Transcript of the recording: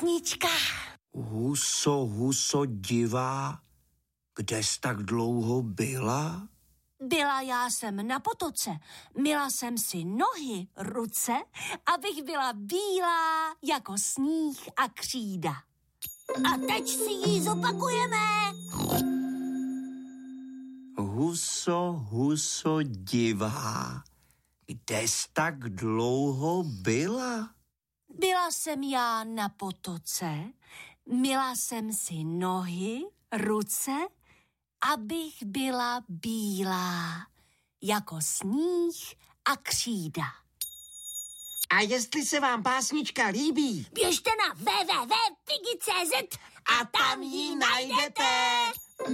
básnička. Huso, huso divá, kde jsi tak dlouho byla? Byla já jsem na potoce, myla jsem si nohy, ruce, abych byla bílá jako sníh a křída. A teď si ji zopakujeme. Huso, huso divá, kde jsi tak dlouho byla? Byla jsem já na potoce, myla jsem si nohy, ruce, abych byla bílá jako sníh a křída. A jestli se vám básnička líbí, Běžte na www.pigi.cz a tam ji najdete.